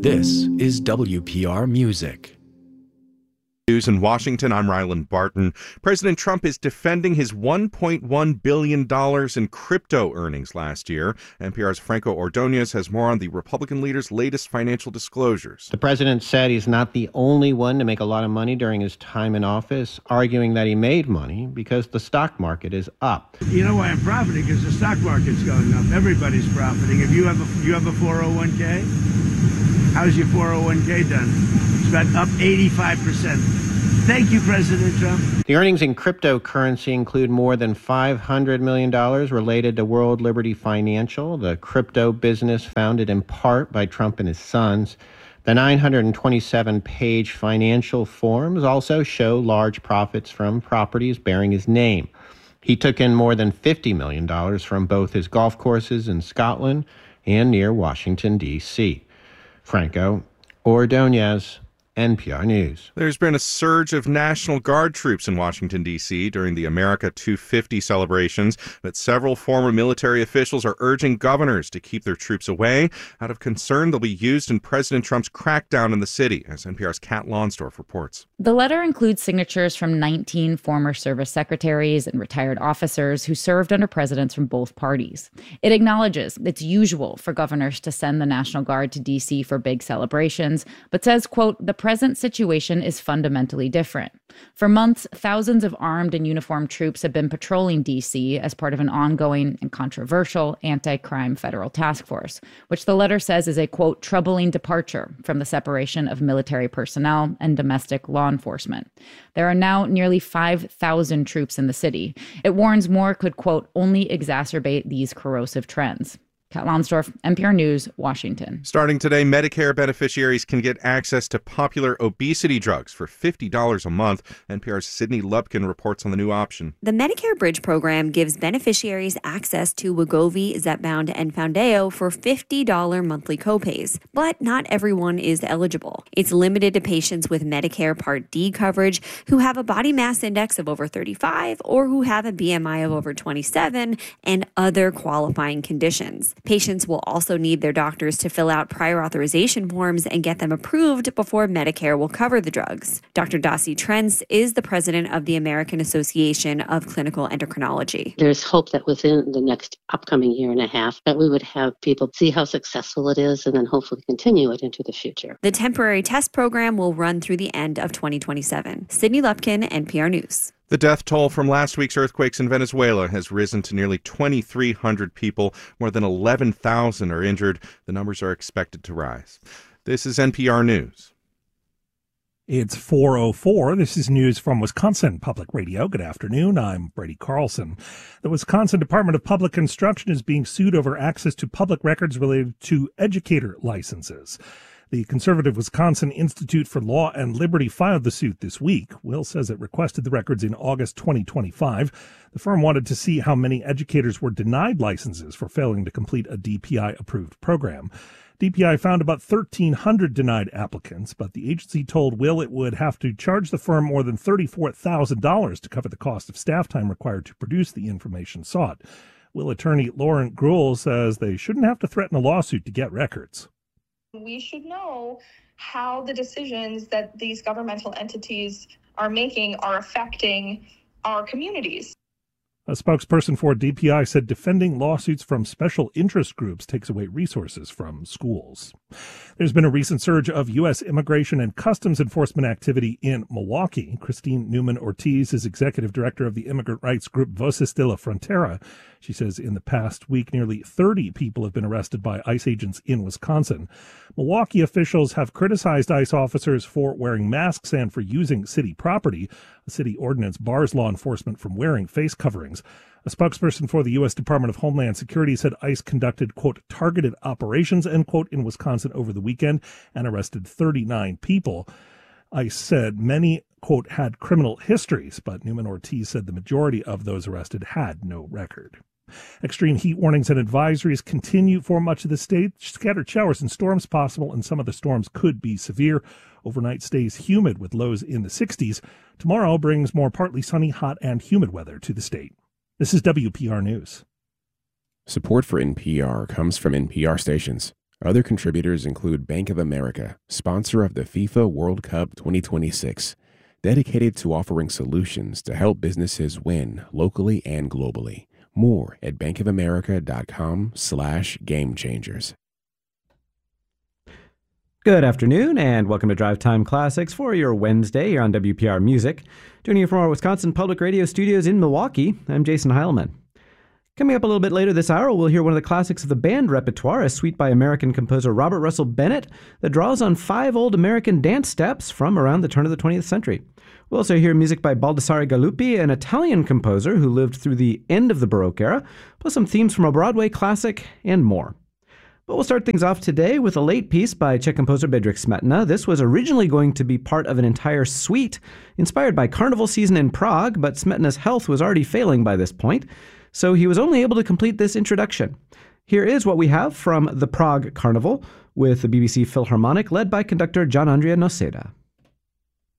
This is WPR Music. News in Washington, I'm Ryland Barton. President Trump is defending his $1.1 billion in crypto earnings last year. NPR's Franco Ordonez has more on the Republican leader's latest financial disclosures. The president said he's not the only one to make a lot of money during his time in office, arguing that he made money because the stock market is up. You know why I'm profiting? Because the stock market's going up. Everybody's profiting. If you have a 401k, how's your 401k done? It's about up 85%. Thank you, President Trump. The earnings in cryptocurrency include more than $500 million related to World Liberty Financial, the crypto business founded in part by Trump and his sons. The 927-page financial forms also show large profits from properties bearing his name. He took in more than $50 million from both his golf courses in Scotland and near Washington, D.C. Franco Ordonez, NPR News. There's been a surge of National Guard troops in Washington, D.C. during the America 250 celebrations, but several former military officials are urging governors to keep their troops away out of concern they'll be used in President Trump's crackdown in the city, as NPR's Kat Lonsdorf reports. The letter includes signatures from 19 former service secretaries and retired officers who served under presidents from both parties. It acknowledges it's usual for governors to send the National Guard to D.C. for big celebrations, but says, quote, the present situation is fundamentally different. For months, thousands of armed and uniformed troops have been patrolling D.C. as part of an ongoing and controversial anti-crime federal task force, which the letter says is a, quote, troubling departure from the separation of military personnel and domestic law enforcement. There are now nearly 5,000 troops in the city. It warns more could, quote, only exacerbate these corrosive trends. Kat Lonsdorf, NPR News, Washington. Starting today, Medicare beneficiaries can get access to popular obesity drugs for $50 a month. NPR's Sydney Lupkin reports on the new option. The Medicare Bridge program gives beneficiaries access to Wegovy, Zepbound, and Foundayo for $50 monthly copays. But not everyone is eligible. It's limited to patients with Medicare Part D coverage who have a body mass index of over 35 or who have a BMI of over 27 and other qualifying conditions. Patients will also need their doctors to fill out prior authorization forms and get them approved before Medicare will cover the drugs. Dr. Dasi Trentz is the president of the American Association of Clinical Endocrinology. There's hope that within the next upcoming year and a half that we would have people see how successful it is and then hopefully continue it into the future. The temporary test program will run through the end of 2027. Sydney Lupkin, NPR News. The death toll from last week's earthquakes in Venezuela has risen to nearly 2,300 people. More than 11,000 are injured. The numbers are expected to rise. This is NPR News. It's 4:04. This is news from Wisconsin Public Radio. Good afternoon. I'm Brady Carlson. The Wisconsin Department of Public Instruction is being sued over access to public records related to educator licenses. The conservative Wisconsin Institute for Law and Liberty filed the suit this week. Will says it requested the records in August 2025. The firm wanted to see how many educators were denied licenses for failing to complete a DPI-approved program. DPI found about 1,300 denied applicants, but the agency told Will it would have to charge the firm more than $34,000 to cover the cost of staff time required to produce the information sought. Will attorney Lauren Gruhl says they shouldn't have to threaten a lawsuit to get records. We should know how the decisions that these governmental entities are making are affecting our communities. A spokesperson for DPI said defending lawsuits from special interest groups takes away resources from schools. There's been a recent surge of U.S. immigration and customs enforcement activity in Milwaukee. Christine Newman-Ortiz is executive director of the immigrant rights group Voces de la Frontera. She says in the past week, nearly 30 people have been arrested by ICE agents in Wisconsin. Milwaukee officials have criticized ICE officers for wearing masks and for using city property. A city ordinance bars law enforcement from wearing face coverings. A spokesperson for the U.S. Department of Homeland Security said ICE conducted, quote, targeted operations, end quote, in Wisconsin over the weekend and arrested 39 people. ICE said many, quote, had criminal histories, but Newman-Ortiz said the majority of those arrested had no record. Extreme heat warnings and advisories continue for much of the state. Scattered showers and storms possible, and some of the storms could be severe. Overnight stays humid with lows in the 60s. Tomorrow brings more partly sunny, hot, and humid weather to the state. This is WPR News. Support for NPR comes from NPR stations. Other contributors include Bank of America, sponsor of the FIFA World Cup 2026, dedicated to offering solutions to help businesses win locally and globally. More at bankofamerica.com/gamechangers. Good afternoon, and welcome to Drive Time Classics for your Wednesday here on WPR Music. Joining you from our Wisconsin Public Radio studios in Milwaukee, I'm Jason Heilman. Coming up a little bit later this hour, we'll hear one of the classics of the band repertoire, a suite by American composer Robert Russell Bennett that draws on 5 old American dance steps from around the turn of the 20th century. We'll also hear music by Baldassare Galuppi, an Italian composer who lived through the end of the Baroque era, plus some themes from a Broadway classic and more. But we'll start things off today with a late piece by Czech composer Bedřich Smetana. This was originally going to be part of an entire suite inspired by carnival season in Prague, but Smetana's health was already failing by this point, so he was only able to complete this introduction. Here is what we have from the Prague Carnival with the BBC Philharmonic led by conductor Gian Andrea Noceda.